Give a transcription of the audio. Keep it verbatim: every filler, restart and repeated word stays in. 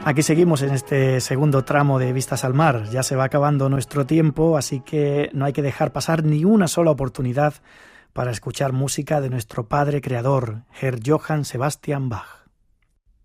Aquí seguimos en este segundo tramo de Vistas al Mar. Ya se va acabando nuestro tiempo, así que no hay que dejar pasar ni una sola oportunidad para escuchar música de nuestro padre creador, Herr Johann Sebastian Bach.